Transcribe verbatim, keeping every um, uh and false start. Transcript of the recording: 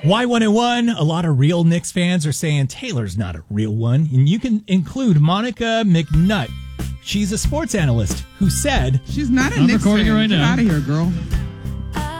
Y one oh one, a lot of real Knicks fans are saying Taylor's not a real one. And you can include Monica McNutt. She's a sports analyst who said... She's not a I'm Knicks recording fan. it right Get now. out of here, girl.